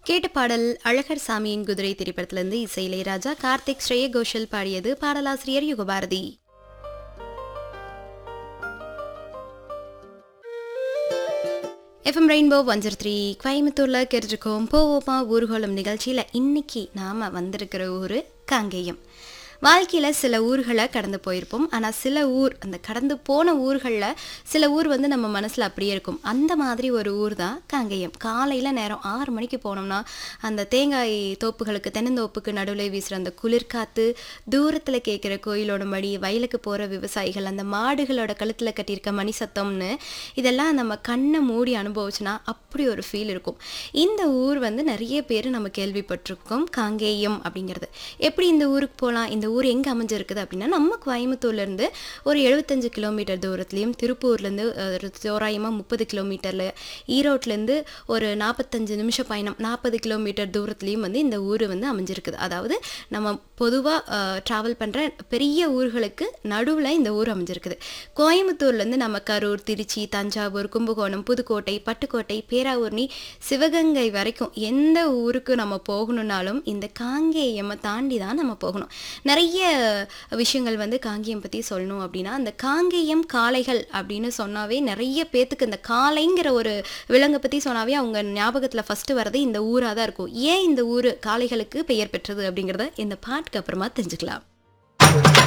கேட்ட பாடல் அழகர் சாமியின் குதிரை திரைப்படத்திலிருந்து இசை இளையராஜா, கார்த்திக், ஸ்ரேயா கோஷல் பாடியது. பாடலாசிரியர் யுகபாரதி. எஃப்எம் ரெயின்போ 103 கோயம்புத்தூர்ல கேட்டுருக்கோம். போவோமா ஊர்வலம் நிகழ்ச்சியில இன்னைக்கு நாம வந்திருக்கிற ஊரு காங்கேயம். வாழ்க்கையில் சில ஊர்களை கடந்து போயிருப்போம். ஆனால் சில ஊர், அந்த கடந்து போன ஊர்களில் சில ஊர் வந்து நம்ம மனசில் அப்படியே இருக்கும். அந்த மாதிரி ஒரு ஊர் தான் காங்கேயம். காலையில் நேரம் 6 மணிக்கு போனோம்னா அந்த தேங்காய் தோப்புகளுக்கு, தென்னந்தோப்புக்கு நடுவில் வீசுகிற அந்த குளிர்காத்து, தூரத்தில் கேட்குற கோயிலோட மடி, வயலுக்கு போகிற விவசாயிகள், அந்த மாடுகளோட கழுத்தில் கட்டியிருக்க மணி சத்தம்னு இதெல்லாம் நம்ம கண்ணை மூடி அனுபவிச்சுனா அப்படி ஒரு ஃபீல் இருக்கும். இந்த ஊர் வந்து நிறைய பேர் நம்ம கேள்விப்பட்டிருக்கோம், காங்கேயம் அப்படிங்கிறது. எப்படி இந்த ஊருக்கு போகலாம், இந்த ஊர் எங்கே அமைஞ்சிருக்குது அப்படின்னா, நம்ம கோயம்புத்தூர்லேருந்து ஒரு 75 கிலோமீட்டர் தூரத்துலையும், திருப்பூர்லேருந்து தோராயமாக 30 கிலோமீட்டரில், ஈரோட்லேருந்து ஒரு 45 நிமிஷம் பயணம் 40 கிலோமீட்டர் தூரத்துலேயும் வந்து இந்த ஊர் வந்து அமைஞ்சிருக்குது. அதாவது நம்ம பொதுவாக ட்ராவல் பண்ணுற பெரிய ஊர்களுக்கு நடுவில் இந்த ஊர் அமைஞ்சிருக்குது. கோயம்புத்தூர்லேருந்து நம்ம கரூர், திருச்சி, தஞ்சாவூர், கும்பகோணம், புதுக்கோட்டை, பட்டுக்கோட்டை, பேராவூர்னி, சிவகங்கை வரைக்கும் எந்த ஊருக்கு நம்ம போகணுன்னாலும் இந்த காங்கேயம்மை தாண்டி தான் நம்ம போகணும். நிறைய விஷயங்கள் வந்து காங்கேயம் பற்றி சொல்லணும் அப்படின்னா, அந்த காங்கேயம் காளைகள் அப்படின்னு சொன்னாவே நிறைய பேத்துக்கு இந்த காளைங்கிற ஒரு விலங்கை பற்றி சொன்னாவே அவங்க ஞாபகத்தில் ஃபஸ்ட்டு வரது இந்த ஊராக தான் இருக்கும். ஏன் இந்த ஊர் காளைகளுக்கு பெயர் பெற்றது அப்படிங்கிறத இந்த பாட்டுக்கு அப்புறமா தெரிஞ்சுக்கலாம்.